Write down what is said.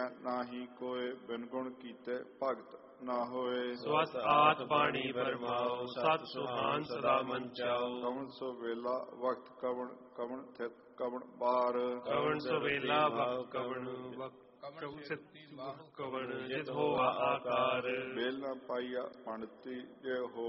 ਨਾਹੀ ਕੋਏ ਬਿਨ ਗੁਣ ਕੀਤੇ ਭਗਤ ਨਾ ਹੋਏ। ਸਵਸਤ ਆਤ ਬਾਣੀ ਬਰਮਾਓ ਸਤ ਸੁਹਾਨ ਸਦਾ ਮਨ ਚਾਓ। ਕਵਣ ਸੋ ਵੇਲਾ ਵਕਤ ਕਵਣ ਕਵਣ ਥਿਤ ਕਵਣ ਬਾਰ। ਕਵਣ ਸੋ ਵੇਲਾ ਵਕਤ ਕਵਣ ਕਵਣ ਜਿਤ ਹੋਆ ਆਕਾਰ। ਵੇਲ ਨਾ ਪਾਈਆ ਪੰਡਤੀ ਜੇ ਹੋ